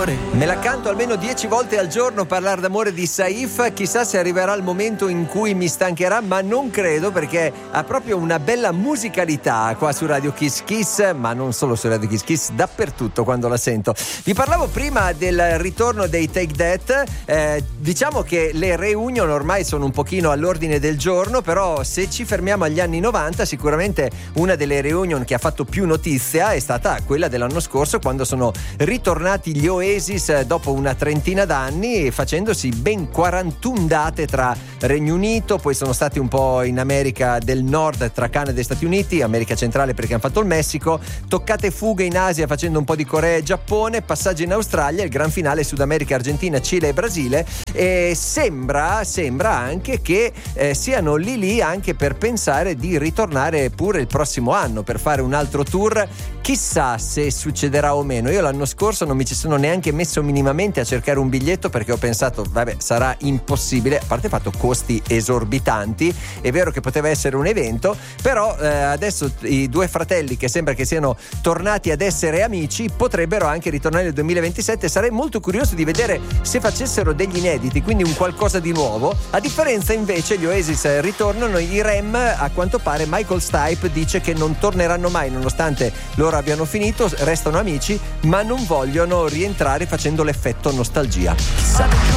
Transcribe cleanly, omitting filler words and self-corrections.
d'amore. Me la canto almeno 10 volte al giorno, Parlare d'amore di Saif. Chissà se arriverà il momento in cui mi stancherà, ma non credo, perché ha proprio una bella musicalità qua su Radio Kiss Kiss, ma non solo su Radio Kiss Kiss, dappertutto quando la sento. Vi parlavo prima del ritorno dei Take That. Diciamo che le reunion ormai sono un pochino all'ordine del giorno, però se ci fermiamo agli anni 90, sicuramente una delle reunion che ha fatto più notizia è stata quella dell'anno scorso, quando sono ritornati gli Oasis dopo una trentina d'anni, facendosi ben 41 date tra Regno Unito, poi sono stati un po' in America del Nord tra Canada e Stati Uniti, America centrale perché hanno fatto il Messico, toccate fughe in Asia facendo un po' di Corea e Giappone, passaggio in Australia, il gran finale Sud America, Argentina, Cile e Brasile. E sembra anche che siano lì anche per pensare di ritornare pure il prossimo anno per fare un altro tour. Chissà se succederà o meno. Io l'anno scorso non mi ci sono neanche messo minimamente a cercare un biglietto, perché ho pensato vabbè, sarà impossibile, a parte fatto costi esorbitanti. È vero che poteva essere un evento, però adesso i due fratelli, che sembra che siano tornati ad essere amici, potrebbero anche ritornare nel 2027. Sarei molto curioso di vedere se facessero degli inediti, quindi un qualcosa di nuovo. A differenza invece gli Oasis ritornano, i Rem, a quanto pare Michael Stipe dice che non torneranno mai, nonostante loro abbiano finito, restano amici, ma non vogliono rientrare facendo l'effetto nostalgia.